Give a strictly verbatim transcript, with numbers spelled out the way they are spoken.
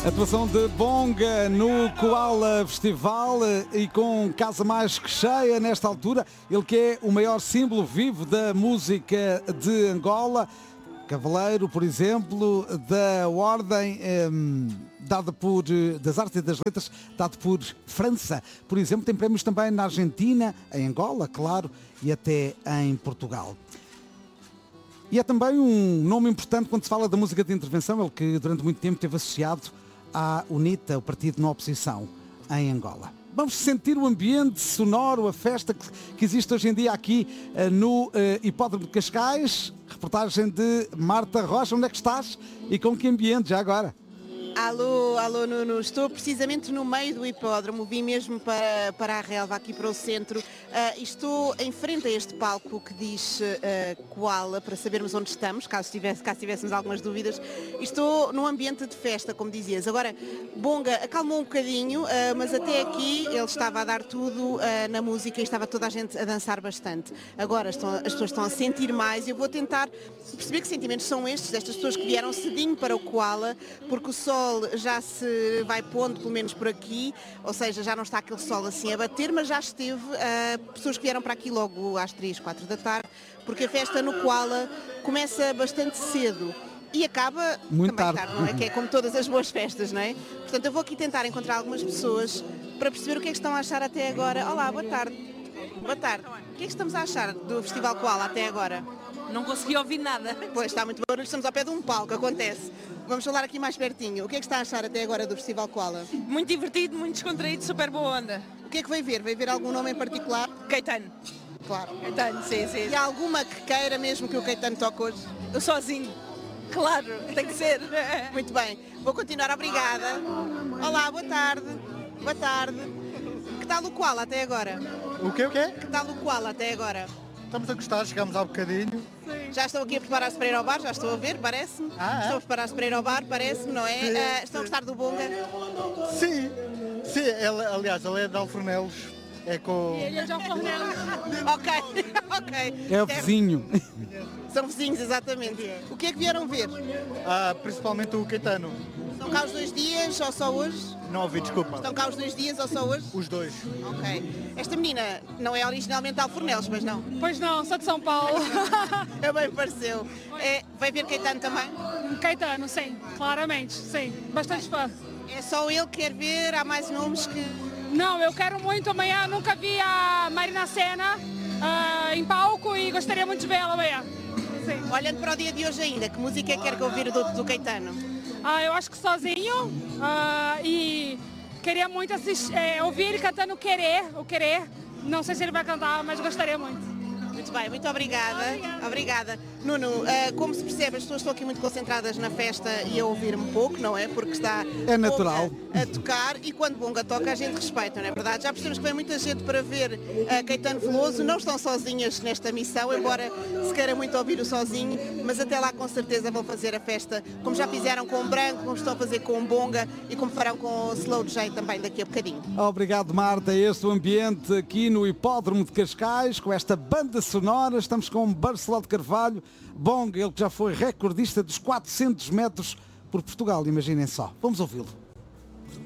Atuação de Bonga no Koala Festival e com casa mais que cheia nesta altura. Ele que é o maior símbolo vivo da música de Angola. Cavaleiro, por exemplo, da ordem hum, dada por, das artes e das letras, dado por França. Por exemplo, tem prémios também na Argentina, em Angola, claro, e até em Portugal. E é também um nome importante quando se fala da música de intervenção, ele que durante muito tempo esteve associado à UNITA, o partido na oposição, em Angola. Vamos sentir o ambiente sonoro, a festa que, que existe hoje em dia aqui uh, no uh, Hipódromo de Cascais. Reportagem de Marta Rocha. Onde é que estás e com que ambiente já agora? Alô, alô Nuno, estou precisamente no meio do hipódromo, vim mesmo para, para a relva, aqui para o centro, uh, e estou em frente a este palco que diz uh, Koala, para sabermos onde estamos, caso, tivesse, caso tivéssemos algumas dúvidas. Estou num ambiente de festa, como dizias. Agora, Bonga acalmou um bocadinho, uh, mas até aqui ele estava a dar tudo uh, na música e estava toda a gente a dançar bastante. Agora estão, as pessoas estão a sentir mais e eu vou tentar perceber que sentimentos são estes, destas pessoas que vieram cedinho para o Koala, porque o sol já se vai pondo, pelo menos por aqui, ou seja, já não está aquele sol assim a bater, mas já esteve uh, pessoas que vieram para aqui logo às três, quatro da tarde, porque a festa no Koala começa bastante cedo e acaba muito também tarde, tarde, não é? Que é como todas as boas festas, não é? Portanto, eu vou aqui tentar encontrar algumas pessoas para perceber o que é que estão a achar até agora. Olá, boa tarde. Boa tarde. O que é que estamos a achar do Festival Koala até agora? Não consegui ouvir nada. Pois, está muito barulho, estamos ao pé de um palco, acontece. Vamos falar aqui mais pertinho. O que é que está a achar até agora do Festival Koala? Muito divertido, muito descontraído, super boa onda. O que é que vai ver? Vai ver algum nome em particular? Caetano. Claro. Caetano, sim, sim. E há alguma que queira mesmo que o Caetano toque hoje? Eu sozinho. Claro, tem que ser. Muito bem. Vou continuar, obrigada. Olá, boa tarde. Boa tarde. Que tal o Koala até agora? O quê, o quê? Que tal o Koala até agora? Estamos a gostar, chegámos há bocadinho. Já estão aqui a preparar-se para ir ao bar, já estou a ver, parece-me. Ah, é? Estão a preparar-se para ir ao bar, parece-me, não é? Sim, Ah, estão a sim. gostar do Bonga? Sim, sim, ele, aliás, ele é de Alfornelos, é com... Ele é de Alfornelos. Ok, ok. É o vizinho. São vizinhos, exatamente. O que é que vieram ver? Ah, principalmente o Caetano. Estão cá os dois dias ou só hoje? Não ouvi, desculpa. Estão cá os dois dias ou só hoje? Os dois. Ok. Esta menina não é originalmente de Alfornelos, mas não? Pois não, sou de São Paulo. É bem pareceu. É, vai ver Caetano também? Caetano, sim, claramente, sim. Bastante fã. É só ele que quer ver? Há mais nomes que... Não, eu quero muito amanhã, nunca vi a Marina Sena ah, em palco e gostaria muito de vê-la amanhã. Sim. Olhando para o dia de hoje ainda, que música é que quer que ouvir do, do Caetano? Ah, eu acho que sozinho ah, e queria muito assistir, é, ouvir ele cantando Querer, o Querer. Não sei se ele vai cantar, mas gostaria muito. Muito bem, muito obrigada. Obrigada. Obrigada. Nuno, uh, como se percebe, as pessoas estão aqui muito concentradas na festa e a ouvir-me pouco, não é? Porque está É natural. Bonga a tocar e quando Bonga toca a gente respeita, não é verdade? Já percebemos que vem muita gente para ver uh, Caetano Veloso, não estão sozinhas nesta missão, embora se queira muito ouvir o sozinho, mas até lá com certeza vão fazer a festa como já fizeram com o Branco, como estão a fazer com o Bonga e como farão com o Slow J também daqui a bocadinho. Obrigado, Marta. Este é o ambiente aqui no Hipódromo de Cascais, com esta banda sonora. Estamos com Barceló de Carvalho, Bonga, ele que já foi recordista dos quatrocentos metros por Portugal, imaginem só. Vamos ouvi-lo.